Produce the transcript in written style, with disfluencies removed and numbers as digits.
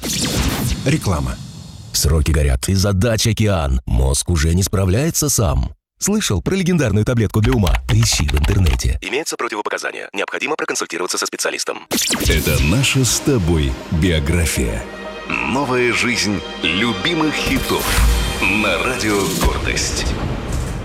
Реклама. Сроки горят, и задач океан. Мозг уже не справляется сам. Слышал про легендарную таблетку для ума? Поищи в интернете. Имеются противопоказания. Необходимо проконсультироваться со специалистом. Это наша с тобой биография. Новая жизнь любимых хитов на радио «Гордость».